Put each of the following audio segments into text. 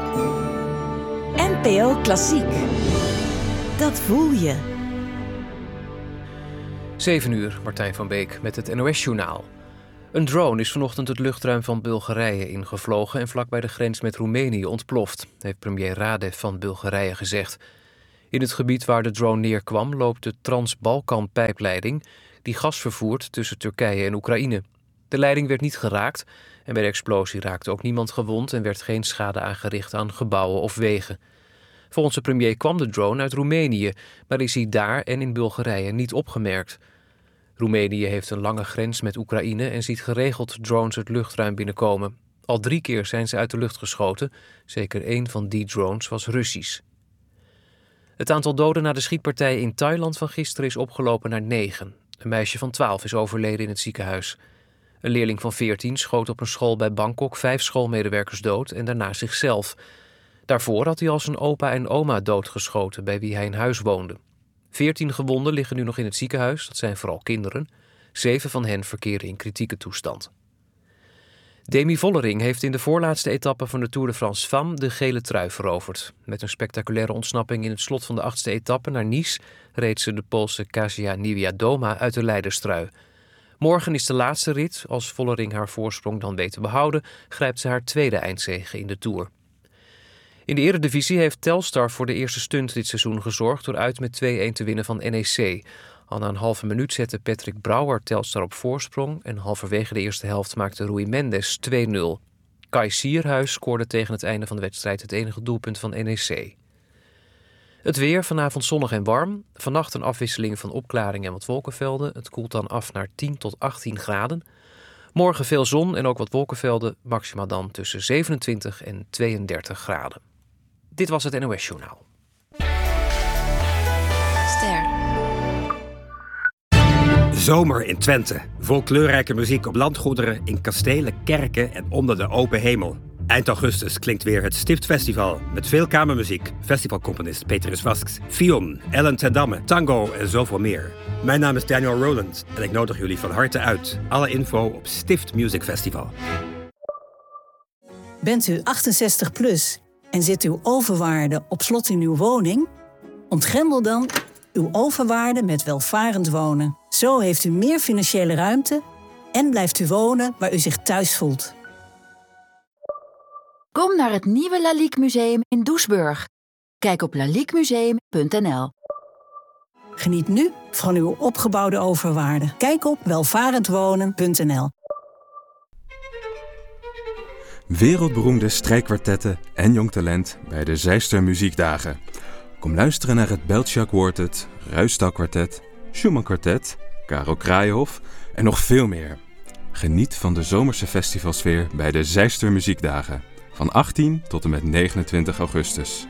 NPO Klassiek. Dat voel je. 7 uur, Martijn van Beek met het NOS-journaal. Een drone is vanochtend het luchtruim van Bulgarije ingevlogen en vlakbij de grens met Roemenië ontploft, heeft premier Radev van Bulgarije gezegd. In het gebied waar de drone neerkwam loopt de Trans-Balkan-pijpleiding die gas vervoert tussen Turkije en Oekraïne. De leiding werd niet geraakt en bij de explosie raakte ook niemand gewond en werd geen schade aangericht aan gebouwen of wegen. Volgens de premier kwam de drone uit Roemenië, maar is hij daar en in Bulgarije niet opgemerkt. Roemenië heeft een lange grens met Oekraïne en ziet geregeld drones het luchtruim binnenkomen. Al 3 keer zijn ze uit de lucht geschoten. Zeker 1 van die drones was Russisch. Het aantal doden na de schietpartij in Thailand van gisteren is opgelopen naar 9. Een meisje van 12 is overleden in het ziekenhuis. Een leerling van 14 schoot op een school bij Bangkok 5 schoolmedewerkers dood en daarna zichzelf. Daarvoor had hij al zijn opa en oma doodgeschoten bij wie hij in huis woonde. 14 gewonden liggen nu nog in het ziekenhuis, dat zijn vooral kinderen. 7 van hen verkeren in kritieke toestand. Demi Vollering heeft in de voorlaatste etappe van de Tour de France Femmes de gele trui veroverd. Met een spectaculaire ontsnapping in het slot van de 8e etappe naar Nice reed ze de Poolse Kasia Niewiadoma uit de leiderstrui. Morgen is de laatste rit. Als Vollering haar voorsprong dan weet te behouden, grijpt ze haar tweede eindzege in de Tour. In de Eredivisie heeft Telstar voor de eerste stunt dit seizoen gezorgd door uit met 2-1 te winnen van NEC. Al na een halve minuut zette Patrick Brouwer Telstar op voorsprong en halverwege de eerste helft maakte Rui Mendes 2-0. Kai Sierhuis scoorde tegen het einde van de wedstrijd het enige doelpunt van NEC. Het weer, vanavond zonnig en warm. Vannacht een afwisseling van opklaringen en wat wolkenvelden. Het koelt dan af naar 10 tot 18 graden. Morgen veel zon en ook wat wolkenvelden. Maxima dan tussen 27 en 32 graden. Dit was het NOS-journaal. Ster. Zomer in Twente. Vol kleurrijke muziek op landgoederen, in kastelen, kerken en onder de open hemel. Eind augustus klinkt weer het Stiftfestival met veel kamermuziek, festivalcomponist Petrus Vasks, Fion, Ellen ten Damme, tango en zoveel meer. Mijn naam is Daniel Rowland en ik nodig jullie van harte uit. Alle info op Stift Music Festival. Bent u 68 plus en zit uw overwaarde op slot in uw woning? Ontgrendel dan uw overwaarde met welvarend wonen. Zo heeft u meer financiële ruimte en blijft u wonen waar u zich thuis voelt. Kom naar het nieuwe Lalique Museum in Doesburg. Kijk op laliquemuseum.nl. Geniet nu van uw opgebouwde overwaarde. Kijk op welvarendwonen.nl. Wereldberoemde strijkkwartetten en jong talent bij de Zijster Muziekdagen. Kom luisteren naar het Beltschak Quartet, Ruisdael Kwartet, Schumann Kwartet, Karel Kraaienhof en nog veel meer. Geniet van de zomerse festivalsfeer bij de Zijster Muziekdagen. Van 18 tot en met 29 augustus.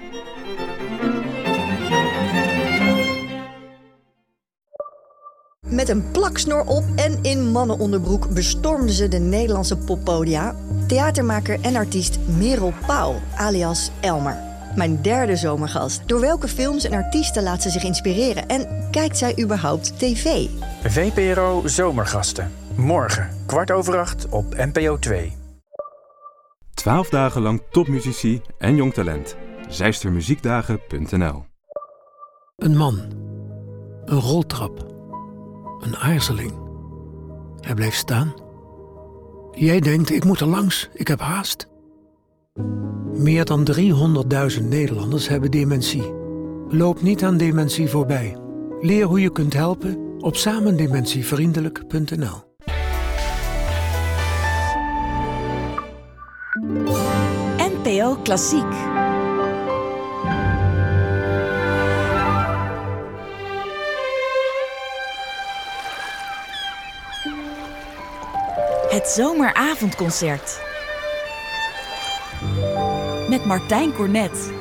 Met een plaksnor op en in mannenonderbroek bestormden ze de Nederlandse poppodia. Theatermaker en artiest Merel Pauw, alias Elmer. Mijn derde zomergast. Door welke films en artiesten laat ze zich inspireren? En kijkt zij überhaupt tv? VPRO Zomergasten. Morgen, 7:15 op NPO 2. 12 dagen lang topmuzici en jong talent. Zijstermuziekdagen.nl. Een man. Een roltrap. Een aarzeling. Hij blijft staan. Jij denkt, ik moet er langs, ik heb haast. Meer dan 300.000 Nederlanders hebben dementie. Loop niet aan dementie voorbij. Leer hoe je kunt helpen op samendementievriendelijk.nl. NPO Klassiek. Het zomeravondconcert. Met Martijn Cornet.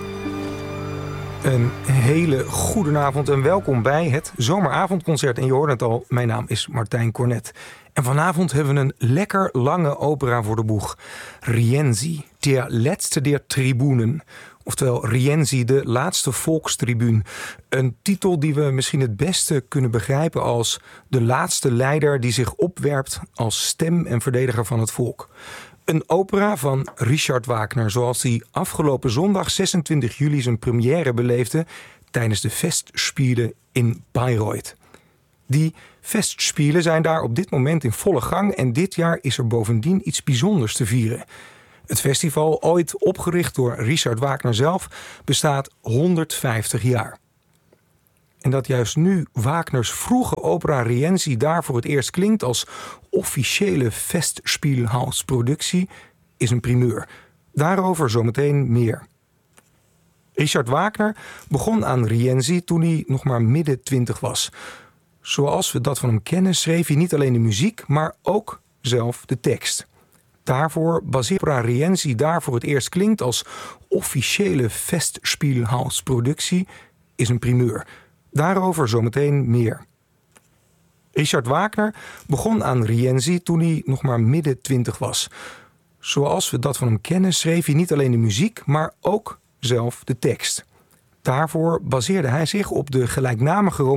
Een hele goede avond en welkom bij het zomeravondconcert. En je hoort het al, mijn naam is Martijn Cornet. En vanavond hebben we een lekker lange opera voor de boeg. Rienzi, der letzte der Tribunen. Oftewel Rienzi, de laatste volkstribuun. Een titel die we misschien het beste kunnen begrijpen als de laatste leider die zich opwerpt als stem en verdediger van het volk. Een opera van Richard Wagner, zoals hij afgelopen zondag 26 juli zijn première beleefde tijdens de Festspiele in Bayreuth. Die Festspiele zijn daar op dit moment in volle gang en dit jaar is er bovendien iets bijzonders te vieren. Het festival, ooit opgericht door Richard Wagner zelf, bestaat 150 jaar. En dat juist nu Wagners vroege opera Rienzi daar voor het eerst klinkt als officiële Festspielhausproductie is een primeur. Daarover zometeen meer. Richard Wagner begon aan Rienzi toen hij nog maar midden 20 was. Zoals we dat van hem kennen schreef hij niet alleen de muziek, maar ook zelf de tekst. Daarvoor baseert opera Rienzi daar voor het eerst klinkt als officiële Festspielhausproductie is een primeur. Daarover zometeen meer. Richard Wagner begon aan Rienzi toen hij nog maar midden 20 was. Zoals we dat van hem kennen schreef hij niet alleen de muziek, maar ook zelf de tekst. Daarvoor baseerde hij zich op de gelijknamige roman